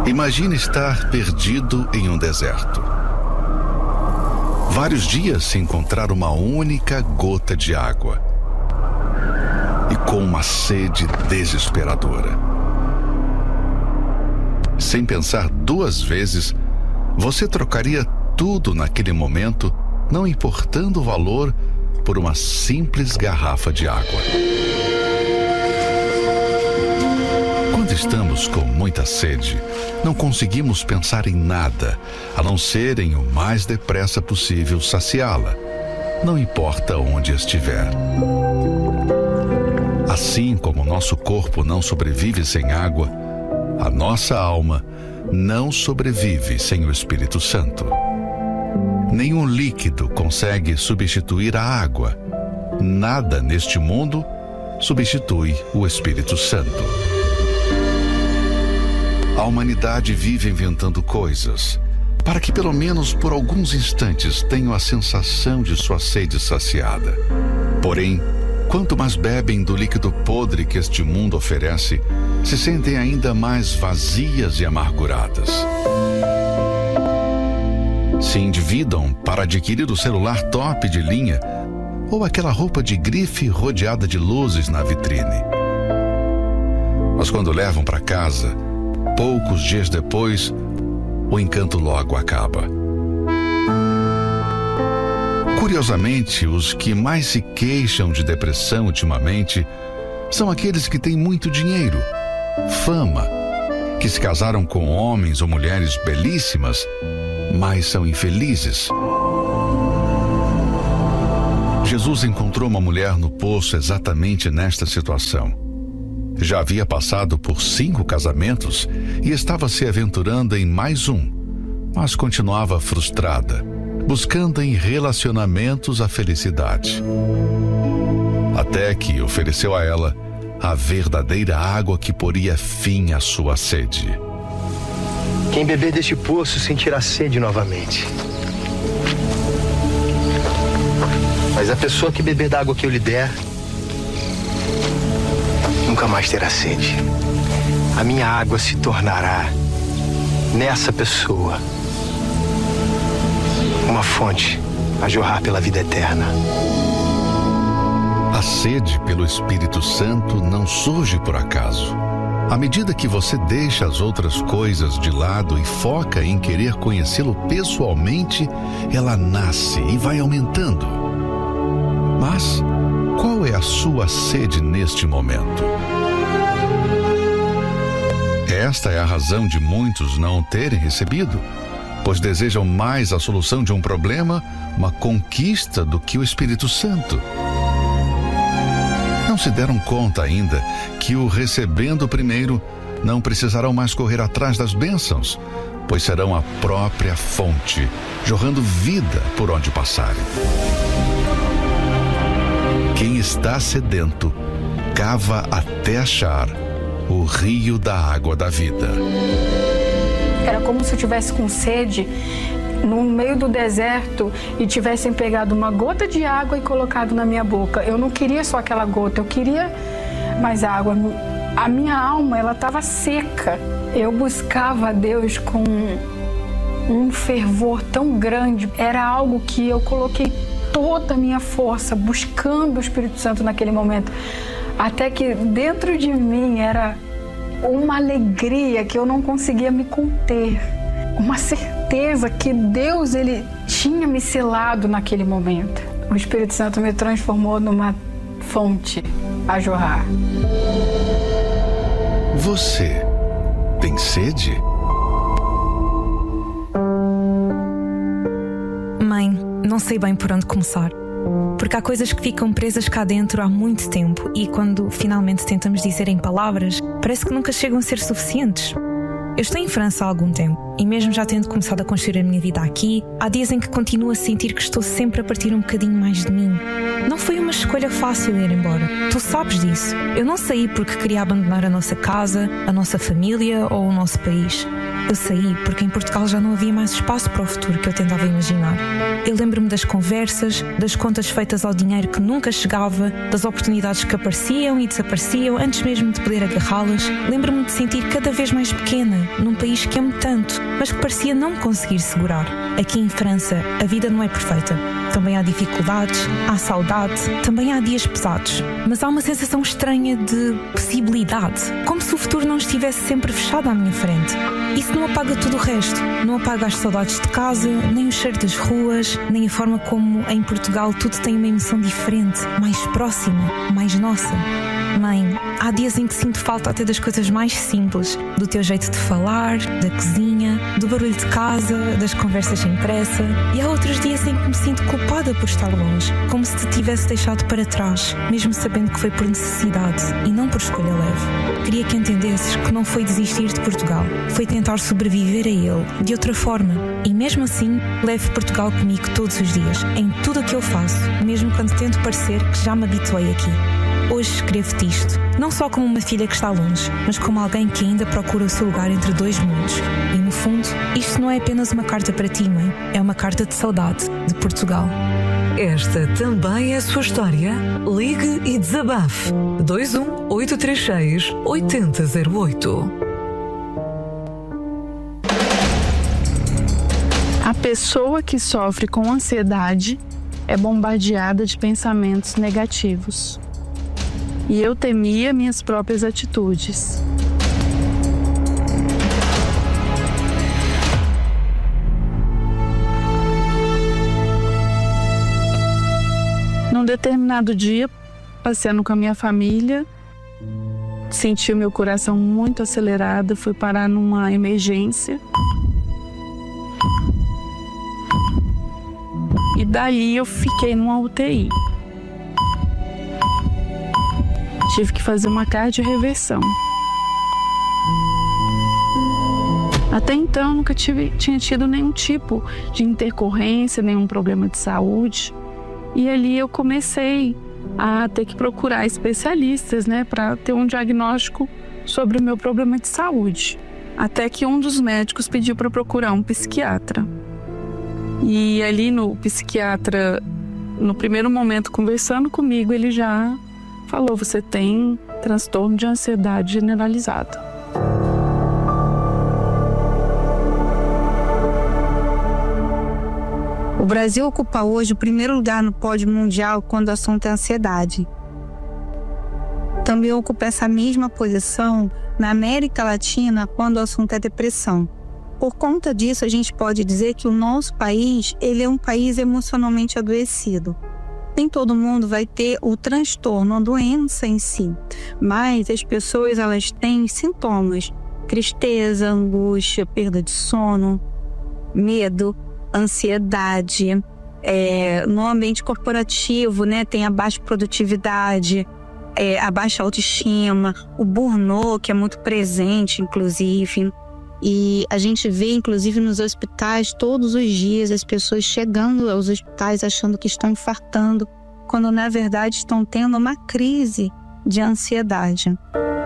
Imagine estar perdido em um deserto. Vários dias sem encontrar uma única gota de água. E com uma sede desesperadora. Sem pensar duas vezes, você trocaria tudo naquele momento, não importando o valor, por uma simples garrafa de água. Quando estamos com muita sede, não conseguimos pensar em nada, a não ser em o mais depressa possível saciá-la, não importa onde estiver. Assim como nosso corpo não sobrevive sem água, a nossa alma não sobrevive sem o Espírito Santo. Nenhum líquido consegue substituir a água. Nada neste mundo substitui o Espírito Santo. A humanidade vive inventando coisas para que pelo menos por alguns instantes tenham a sensação de sua sede saciada. Porém, quanto mais bebem do líquido podre que este mundo oferece, se sentem ainda mais vazias e amarguradas. Se endividam para adquirir o celular top de linha ou aquela roupa de grife rodeada de luzes na vitrine. Mas quando levam para casa, poucos dias depois, o encanto logo acaba. Curiosamente, os que mais se queixam de depressão ultimamente são aqueles que têm muito dinheiro, fama, que se casaram com homens ou mulheres belíssimas, mas são infelizes. Jesus encontrou uma mulher no poço exatamente nesta situação. Já havia passado por 5 casamentos e estava se aventurando em mais um, mas continuava frustrada, buscando em relacionamentos a felicidade. Até que ofereceu a ela a verdadeira água que poria fim à sua sede. Quem beber deste poço sentirá sede novamente. Mas a pessoa que beber da água que eu lhe der, nunca mais terá sede. A minha água se tornará, nessa pessoa, uma fonte a jorrar pela vida eterna. A sede pelo Espírito Santo não surge por acaso. À medida que você deixa as outras coisas de lado e foca em querer conhecê-lo pessoalmente, ela nasce e vai aumentando. Mas qual é a sua sede neste momento? Esta é a razão de muitos não terem recebido, pois desejam mais a solução de um problema, uma conquista, do que o Espírito Santo. Não se deram conta ainda que o recebendo primeiro, não precisarão mais correr atrás das bênçãos, pois serão a própria fonte, jorrando vida por onde passarem. Quem está sedento, cava até achar o rio da água da vida. Era como se eu estivesse com sede no meio do deserto e tivessem pegado uma gota de água e colocado na minha boca. Eu não queria só aquela gota, eu queria mais água. A minha alma, ela estava seca. Eu buscava a Deus com um fervor tão grande. Era algo que eu coloquei toda a minha força buscando o Espírito Santo naquele momento. Até que dentro de mim era uma alegria que eu não conseguia me conter. Uma certeza que Deus, Ele tinha me selado naquele momento. O Espírito Santo me transformou numa fonte a jorrar. Você tem sede? Mãe, não sei bem por onde começar. Porque há coisas que ficam presas cá dentro há muito tempo e quando finalmente tentamos dizer em palavras, parece que nunca chegam a ser suficientes. Eu estou em França há algum tempo e mesmo já tendo começado a construir a minha vida aqui, há dias em que continuo a sentir que estou sempre a partir um bocadinho mais de mim. Não foi uma escolha fácil ir embora. Tu sabes disso. Eu não saí porque queria abandonar a nossa casa, a nossa família ou o nosso país. Eu saí porque em Portugal já não havia mais espaço para o futuro que eu tentava imaginar. Eu lembro-me das conversas, das contas feitas ao dinheiro que nunca chegava, das oportunidades que apareciam e desapareciam antes mesmo de poder agarrá-las. Lembro-me de sentir cada vez mais pequena num país que amo tanto, mas que parecia não me conseguir segurar. Aqui em França, a vida não é perfeita. Também há dificuldades, há saudade, também há dias pesados. Mas há uma sensação estranha de possibilidade, como se o futuro não estivesse sempre fechado à minha frente. Isso não apaga tudo o resto. Não apaga as saudades de casa, nem o cheiro das ruas, nem a forma como em Portugal tudo tem uma emoção diferente, mais próxima, mais nossa. Mãe, há dias em que sinto falta até das coisas mais simples, do teu jeito de falar, da cozinha, do barulho de casa, das conversas sem pressa. E há outros dias em que me sinto culpada por estar longe, como se te tivesse deixado para trás, mesmo sabendo que foi por necessidade e não por escolha leve. Queria que entendesses que não foi desistir de Portugal, foi tentar sobreviver a ele de outra forma. E mesmo assim, levo Portugal comigo todos os dias, em tudo o que eu faço, mesmo quando tento parecer que já me habituei aqui. Hoje escrevo-te isto, não só como uma filha que está longe, mas como alguém que ainda procura o seu lugar entre dois mundos. E no fundo, isto não é apenas uma carta para ti, mãe, é uma carta de saudade de Portugal. Esta também é a sua história? Ligue e desabafe. 21 836 8008. A pessoa que sofre com ansiedade é bombardeada de pensamentos negativos. E eu temia minhas próprias atitudes. Num determinado dia, passeando com a minha família, senti o meu coração muito acelerado, fui parar numa emergência. E daí eu fiquei numa UTI. Tive que fazer uma cardiorreversão. Até então, nunca tinha tido nenhum tipo de intercorrência, nenhum problema de saúde. E ali eu comecei a ter que procurar especialistas, para ter um diagnóstico sobre o meu problema de saúde. Até que um dos médicos pediu para procurar um psiquiatra. E ali no psiquiatra, no primeiro momento, conversando comigo, ele já falou: você tem transtorno de ansiedade generalizada. O Brasil ocupa hoje o primeiro lugar no pódio mundial quando o assunto é ansiedade. Também ocupa essa mesma posição na América Latina quando o assunto é depressão. Por conta disso, a gente pode dizer que o nosso país, ele é um país emocionalmente adoecido. Nem todo mundo vai ter o transtorno, a doença em si, mas as pessoas, elas têm sintomas: tristeza, angústia, perda de sono, medo, ansiedade. No ambiente corporativo, tem a baixa produtividade, a baixa autoestima, o burnout, que é muito presente, inclusive. E a gente vê, inclusive, nos hospitais, todos os dias, as pessoas chegando aos hospitais achando que estão infartando, quando, na verdade, estão tendo uma crise de ansiedade.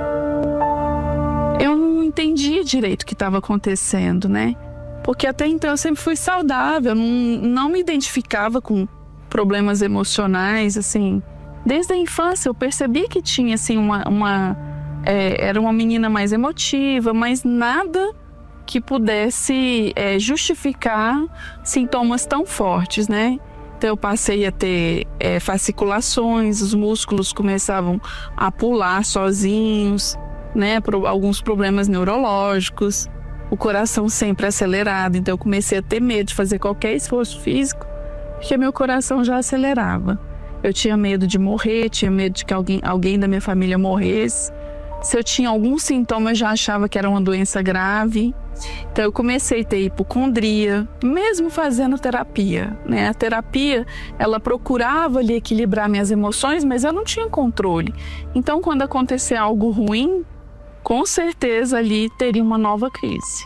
Eu não entendia direito o que estava acontecendo, Porque até então eu sempre fui saudável, não me identificava com problemas emocionais, assim. Desde a infância eu percebi que tinha, assim, era uma menina mais emotiva, mas nada que pudesse justificar sintomas tão fortes, Então eu passei a ter fasciculações, os músculos começavam a pular sozinhos, por alguns problemas neurológicos, o coração sempre acelerado, então eu comecei a ter medo de fazer qualquer esforço físico, porque meu coração já acelerava. Eu tinha medo de morrer, tinha medo de que alguém da minha família morresse. Se eu tinha algum sintoma, eu já achava que era uma doença grave. Então eu comecei a ter hipocondria, mesmo fazendo terapia, A terapia, ela procurava ali equilibrar minhas emoções, mas eu não tinha controle. Então quando acontecer algo ruim, com certeza ali teria uma nova crise.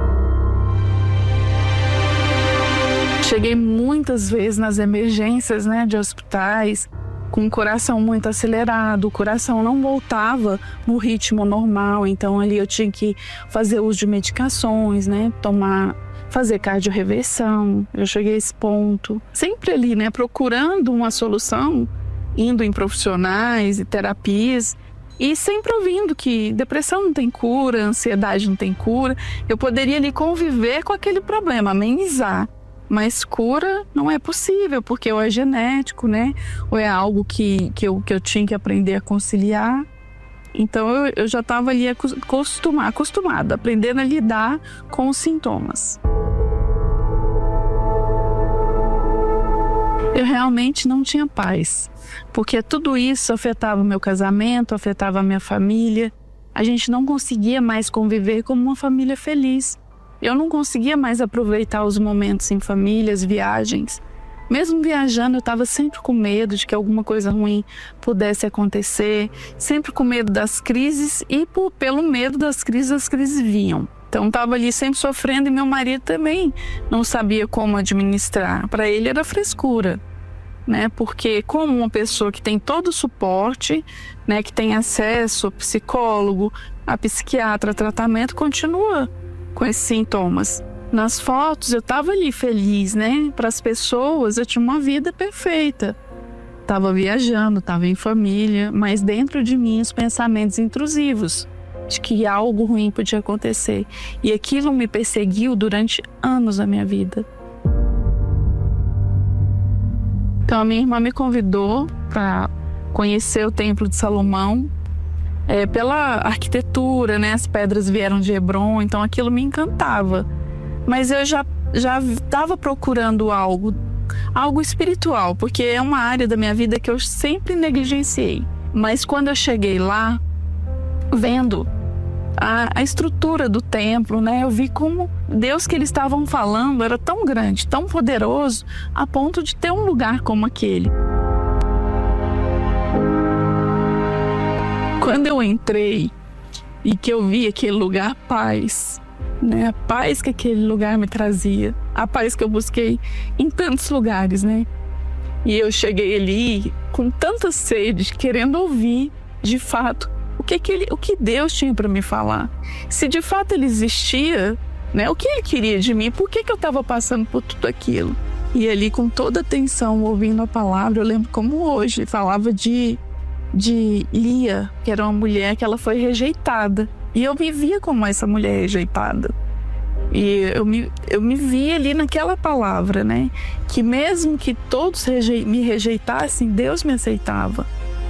Cheguei muitas vezes nas emergências, de hospitais, com o coração muito acelerado, o coração não voltava no ritmo normal, então ali eu tinha que fazer uso de medicações, fazer cardiorreversão. Eu cheguei a esse ponto, sempre ali, procurando uma solução, indo em profissionais e terapias, E sempre ouvindo que depressão não tem cura, ansiedade não tem cura. Eu poderia ali conviver com aquele problema, amenizar. Mas cura não é possível, porque ou é genético, né? Ou é algo que eu tinha que aprender a conciliar. Então eu já estava ali acostumada, aprendendo a lidar com os sintomas. Eu realmente não tinha paz, porque tudo isso afetava o meu casamento, afetava a minha família. A gente não conseguia mais conviver como uma família feliz. Eu não conseguia mais aproveitar os momentos em família, as viagens. Mesmo viajando, eu estava sempre com medo de que alguma coisa ruim pudesse acontecer, sempre com medo das crises e pelo medo das crises, as crises vinham. Então estava ali sempre sofrendo e meu marido também não sabia como administrar. Para ele era frescura, né? Porque como uma pessoa que tem todo o suporte, né, que tem acesso a psicólogo, a psiquiatra, a tratamento, continua com esses sintomas. Nas fotos eu estava ali feliz, né? Para as pessoas eu tinha uma vida perfeita. Estava viajando, estava em família, mas dentro de mim os pensamentos intrusivos de que algo ruim podia acontecer. E aquilo me perseguiu durante anos da minha vida. Então a minha irmã me convidou para conhecer o Templo de Salomão. Pela arquitetura, né? As pedras vieram de Hebron, então aquilo me encantava. Mas eu já estava procurando algo espiritual, porque é uma área da minha vida que eu sempre negligenciei. Mas quando eu cheguei lá, vendo a estrutura do templo, né, eu vi como Deus que eles estavam falando era tão grande, tão poderoso, a ponto de ter um lugar como aquele. Quando eu entrei e que eu vi aquele lugar, paz, né? A paz que aquele lugar me trazia, a paz que eu busquei em tantos lugares, né? E eu cheguei ali com tanta sede, querendo ouvir, de fato, o que Deus tinha para me falar. Se de fato Ele existia, né? O que Ele queria de mim? Por que eu estava passando por tudo aquilo? E ali com toda atenção, ouvindo a palavra, eu lembro como hoje, falava de Lia, que era uma mulher que ela foi rejeitada. E eu me via como essa mulher rejeitada. E eu me via ali naquela palavra, né? Que mesmo que todos me rejeitassem, Deus me aceitava.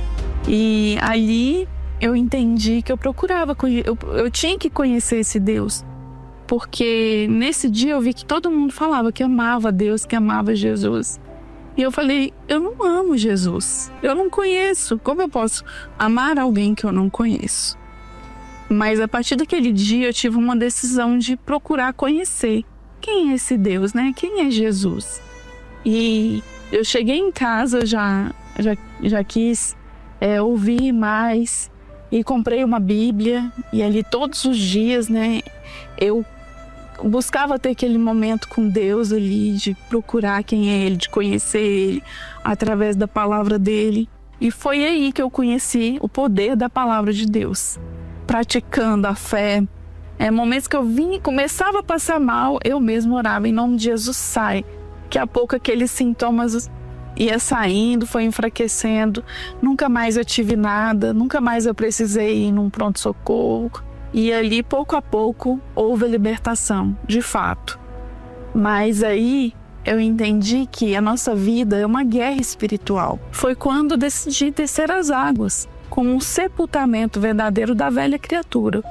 E ali eu entendi que eu procurava, eu tinha que conhecer esse Deus. Porque nesse dia eu vi que todo mundo falava que amava Deus, que amava Jesus. E eu falei, eu não amo Jesus, eu não conheço. Como eu posso amar alguém que eu não conheço? Mas a partir daquele dia eu tive uma decisão de procurar conhecer quem é esse Deus, né? Quem é Jesus? E eu cheguei em casa, já quis ouvir mais e comprei uma Bíblia e ali todos os dias, né? Eu buscava ter aquele momento com Deus ali, de procurar quem é Ele, de conhecer Ele através da palavra dEle. E foi aí que eu conheci o poder da palavra de Deus. Praticando a fé. Momentos que eu começava a passar mal, eu mesmo orava em nome de Jesus, sai. Daqui a pouco aqueles sintomas ia saindo, foi enfraquecendo. Nunca mais eu tive nada, nunca mais eu precisei ir num pronto-socorro. E ali, pouco a pouco, houve a libertação, de fato. Mas aí eu entendi que a nossa vida é uma guerra espiritual. Foi quando eu decidi descer as águas, como um sepultamento verdadeiro da velha criatura.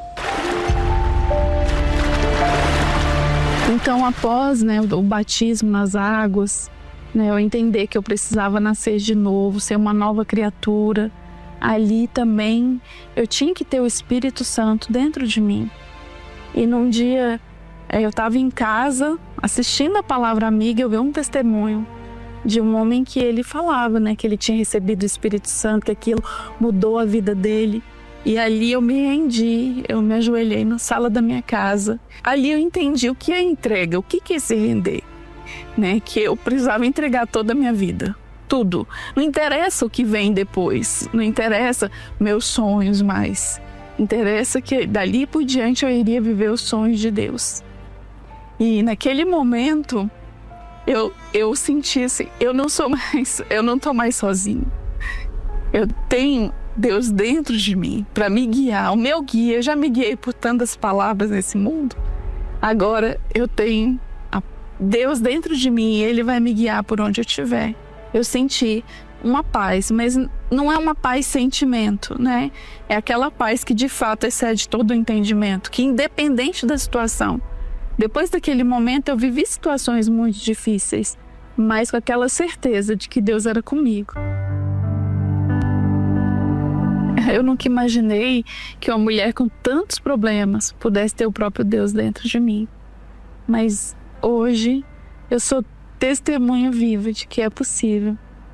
Então, após, né, o batismo nas águas, né, eu entender que eu precisava nascer de novo, ser uma nova criatura, ali também eu tinha que ter o Espírito Santo dentro de mim. E num dia eu estava em casa assistindo a Palavra Amiga, eu vi um testemunho de um homem que ele falava, né, que ele tinha recebido o Espírito Santo, que aquilo mudou a vida dele. E ali eu me rendi, eu me ajoelhei na sala da minha casa. Ali eu entendi o que é entrega, o que é se render, né? Que eu precisava entregar toda a minha vida, tudo. Não interessa o que vem depois, não interessa meus sonhos mais. Interessa que dali por diante eu iria viver os sonhos de Deus. E naquele momento eu senti assim, eu não tô mais sozinho. Eu tenho Deus dentro de mim para me guiar, o meu guia. Eu já me guiei por tantas palavras nesse mundo. Agora eu tenho Deus dentro de mim e Ele vai me guiar por onde eu estiver. Eu senti uma paz, mas não é uma paz sentimento, né? É aquela paz que de fato excede todo o entendimento, que independente da situação. Depois daquele momento eu vivi situações muito difíceis, mas com aquela certeza de que Deus era comigo. Eu nunca imaginei que uma mulher com tantos problemas pudesse ter o próprio Deus dentro de mim. Mas hoje eu sou testemunha viva de que é possível.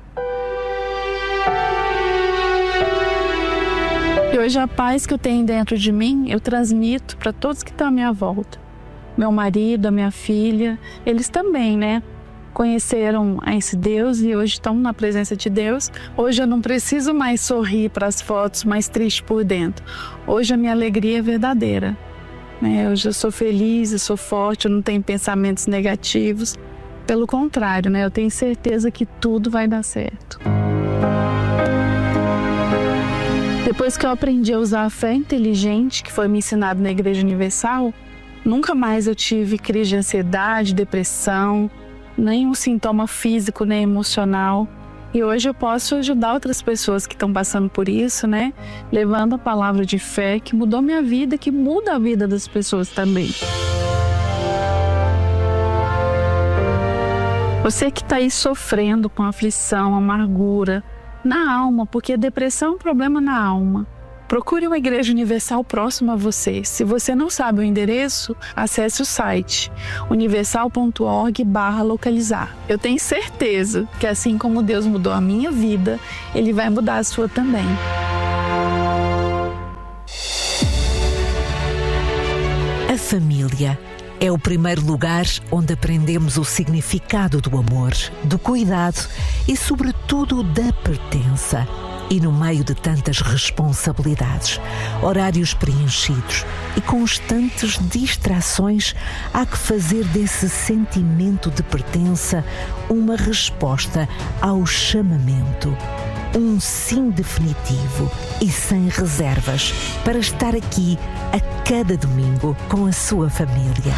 E hoje a paz que eu tenho dentro de mim, eu transmito para todos que estão à minha volta. Meu marido, a minha filha, eles também, né? Conheceram a esse Deus e hoje estão na presença de Deus. Hoje eu não preciso mais sorrir para as fotos mais tristes por dentro. Hoje a minha alegria é verdadeira. Hoje eu sou feliz, eu sou forte, eu não tenho pensamentos negativos. Pelo contrário, né? Eu tenho certeza que tudo vai dar certo. Depois que eu aprendi a usar a fé inteligente, que foi me ensinado na Igreja Universal, nunca mais eu tive crise de ansiedade, depressão, nenhum sintoma físico nem emocional. E hoje eu posso ajudar outras pessoas que estão passando por isso, né? Levando a palavra de fé que mudou minha vida, que muda a vida das pessoas também. Você que está aí sofrendo com aflição, amargura na alma, porque a depressão é um problema na alma. Procure uma igreja universal próxima a você. Se você não sabe o endereço, acesse o site universal.org/localizar. Eu tenho certeza que assim como Deus mudou a minha vida, Ele vai mudar a sua também. A família é o primeiro lugar onde aprendemos o significado do amor, do cuidado e, sobretudo, da pertença. E no meio de tantas responsabilidades, horários preenchidos e constantes distrações, há que fazer desse sentimento de pertença uma resposta ao chamamento. Um sim definitivo e sem reservas para estar aqui a cada domingo com a sua família.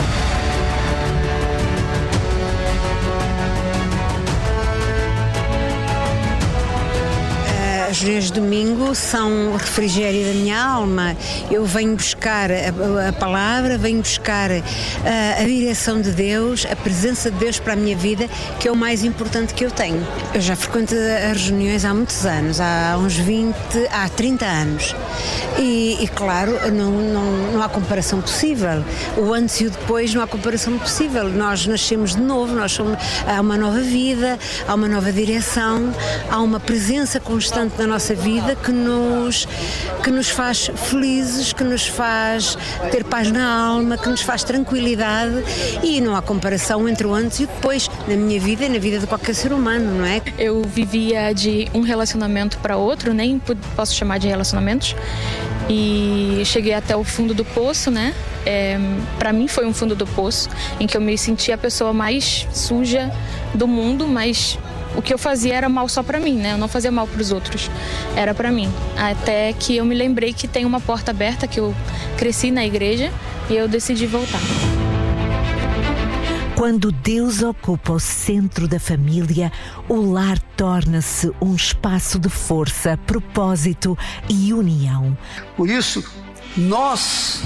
As reuniões de domingo são o refrigério da minha alma. Eu venho buscar a palavra, venho buscar a direção de Deus, a presença de Deus para a minha vida, que é o mais importante que eu tenho. Eu já frequento as reuniões há muitos anos, há 30 anos. E claro, não há comparação possível. O antes e o depois não há comparação possível. Nós nascemos de novo, há uma nova vida, há uma nova direção, há uma presença constante na nossa vida que nos faz felizes, que nos faz ter paz na alma, que nos faz tranquilidade, e não há comparação entre o antes e o depois na minha vida e na vida de qualquer ser humano, não é? Eu vivia de um relacionamento para outro, nem posso chamar de relacionamentos, e cheguei até o fundo do poço, né? Para mim foi um fundo do poço em que eu me sentia a pessoa mais suja do mundo, mas o que eu fazia era mal só para mim, né? Eu não fazia mal para os outros, era para mim. Até que eu me lembrei que tem uma porta aberta, que eu cresci na igreja e eu decidi voltar. Quando Deus ocupa o centro da família, o lar torna-se um espaço de força, propósito e união. Por isso, nós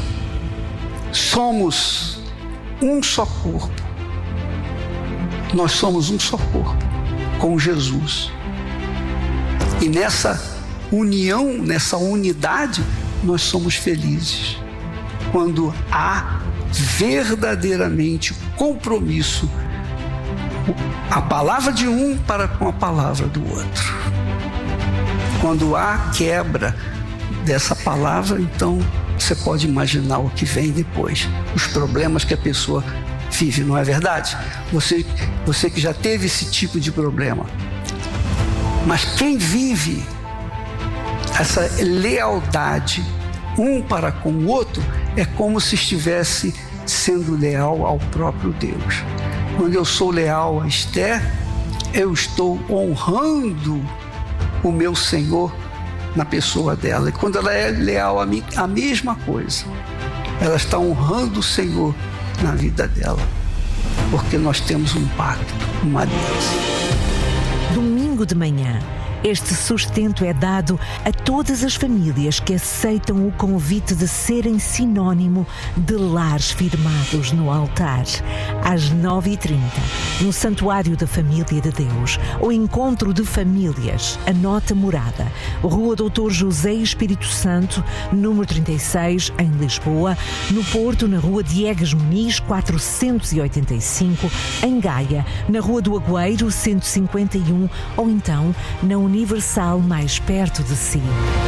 somos um só corpo. Nós somos um só corpo com Jesus. E nessa união, nessa unidade, nós somos felizes. Quando há verdadeiramente compromisso, a palavra de um para com a palavra do outro. Quando há quebra dessa palavra, então você pode imaginar o que vem depois, os problemas que a pessoa vive, não é verdade? Você que já teve esse tipo de problema. Mas quem vive essa lealdade um para com o outro é como se estivesse sendo leal ao próprio Deus. Quando eu sou leal a Esther, eu estou honrando o meu Senhor na pessoa dela. E quando ela é leal a mim, a mesma coisa. Ela está honrando o Senhor na vida dela, porque nós temos um pacto, uma aliança. Domingo de manhã, este sustento é dado a todas as famílias que aceitam o convite de serem sinónimo de lares firmados no altar. Às 9h30, no Santuário da Família de Deus, o Encontro de Famílias, anota morada, Rua Doutor José Espírito Santo, número 36, em Lisboa, no Porto, na Rua Diegues Muniz, 485, em Gaia, na Rua do Agüeiro, 151, ou então na Universal mais perto de si.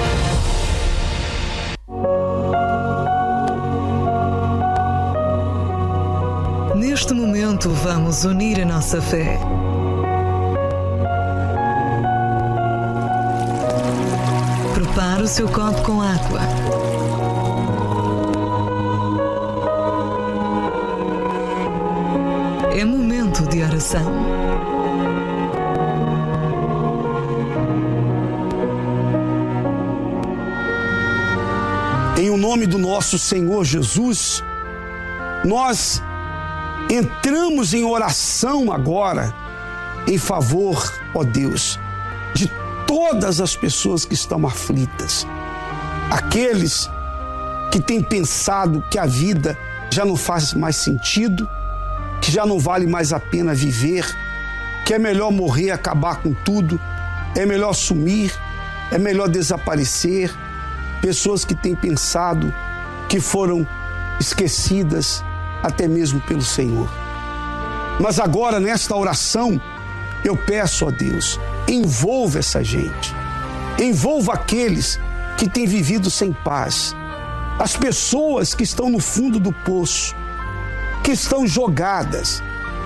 Neste momento vamos unir a nossa fé. Prepare o seu copo com água. É momento de oração. Em o nome do nosso Senhor Jesus, nós entramos em oração agora em favor, ó Deus, de todas as pessoas que estão aflitas. Aqueles que têm pensado que a vida já não faz mais sentido, que já não vale mais a pena viver, que é melhor morrer, acabar com tudo, é melhor sumir, é melhor desaparecer. Pessoas que têm pensado que foram esquecidas até mesmo pelo Senhor. Mas agora, nesta oração, eu peço a Deus, envolva essa gente. Envolva aqueles que têm vivido sem paz. As pessoas que estão no fundo do poço, que estão jogadas,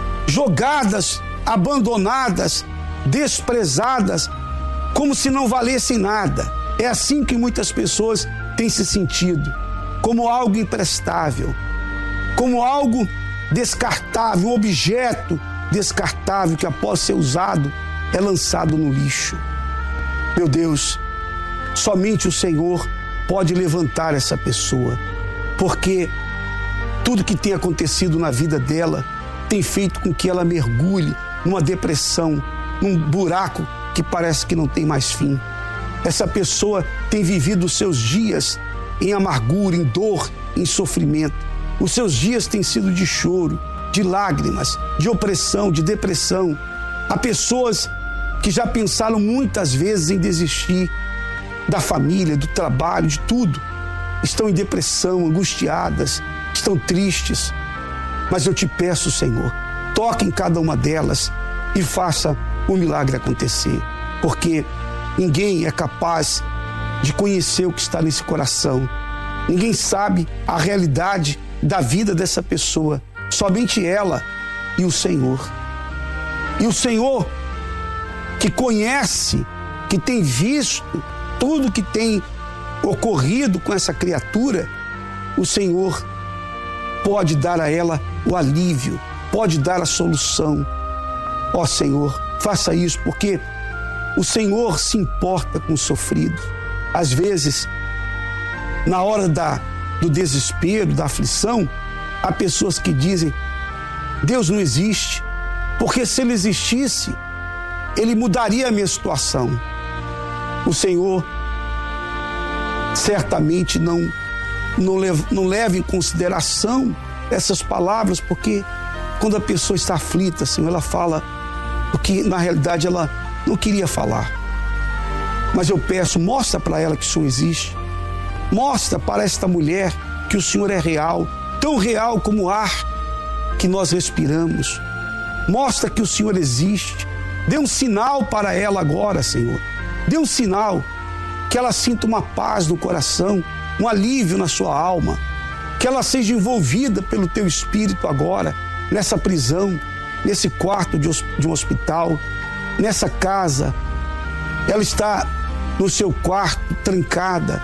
abandonadas, desprezadas, como se não valessem nada. É assim que muitas pessoas têm se sentido, como algo imprestável, como algo descartável, um objeto descartável que após ser usado é lançado no lixo. Meu Deus, somente o Senhor pode levantar essa pessoa, porque tudo que tem acontecido na vida dela tem feito com que ela mergulhe numa depressão, num buraco que parece que não tem mais fim. Essa pessoa tem vivido os seus dias em amargura, em dor, em sofrimento. Os seus dias têm sido de choro, de lágrimas, de opressão, de depressão. Há pessoas que já pensaram muitas vezes em desistir da família, do trabalho, de tudo. Estão em depressão, angustiadas, estão tristes. Mas eu te peço, Senhor, toque em cada uma delas e faça o milagre acontecer. Porque ninguém é capaz de conhecer o que está nesse coração. Ninguém sabe a realidade da vida dessa pessoa. Somente ela e o Senhor. E o Senhor, que conhece, que tem visto tudo que tem ocorrido com essa criatura, o Senhor pode dar a ela o alívio, pode dar a solução. Ó Senhor, faça isso, porque o Senhor se importa com o sofrido. Às vezes, na hora do desespero, da aflição, há pessoas que dizem: Deus não existe, porque se Ele existisse, Ele mudaria a minha situação. O Senhor certamente não leva em consideração essas palavras, porque quando a pessoa está aflita, Senhor, ela fala o que na realidade ela não queria falar. Mas eu peço, mostra para ela que o Senhor existe. Mostra para esta mulher que o Senhor é real, tão real como o ar que nós respiramos. Mostra que o Senhor existe. Dê um sinal para ela agora, Senhor. Dê um sinal que ela sinta uma paz no coração, um alívio na sua alma. Que ela seja envolvida pelo Teu Espírito agora, nessa prisão, nesse quarto de um hospital, nessa casa. Ela está no seu quarto, trancada,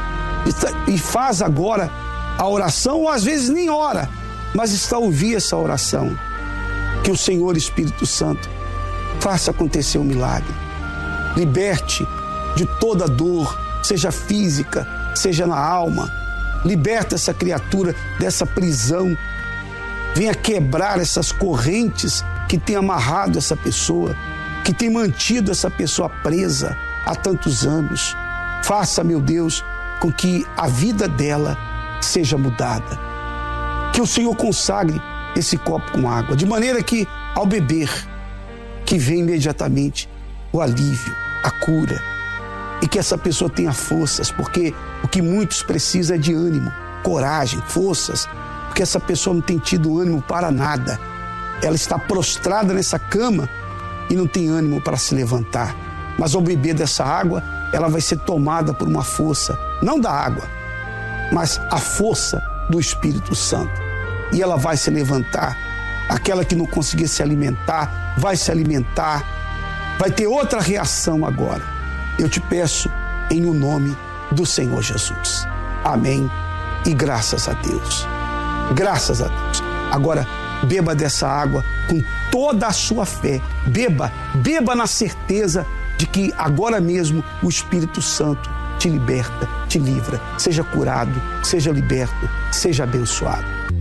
e faz agora a oração, ou às vezes nem ora, mas está a ouvir essa oração. Que o Senhor Espírito Santo faça acontecer um milagre. Liberte de toda dor, seja física, seja na alma. Liberta essa criatura dessa prisão. Venha quebrar essas correntes que tem amarrado essa pessoa, que tem mantido essa pessoa presa há tantos anos. Faça, meu Deus, com que a vida dela seja mudada. Que o Senhor consagre esse copo com água, de maneira que, ao beber, que venha imediatamente o alívio, a cura, e que essa pessoa tenha forças, porque o que muitos precisam é de ânimo, coragem, forças, porque essa pessoa não tem tido ânimo para nada. Ela está prostrada nessa cama e não tem ânimo para se levantar. Mas ao beber dessa água, ela vai ser tomada por uma força, não da água, mas a força do Espírito Santo. E ela vai se levantar. Aquela que não conseguia se alimentar, vai se alimentar, vai ter outra reação agora. Eu te peço em o nome do Senhor Jesus. Amém e graças a Deus. Graças a Deus. Agora, beba dessa água com toda a sua fé. Beba na certeza de que agora mesmo o Espírito Santo te liberta, te livra. Seja curado, seja liberto, seja abençoado.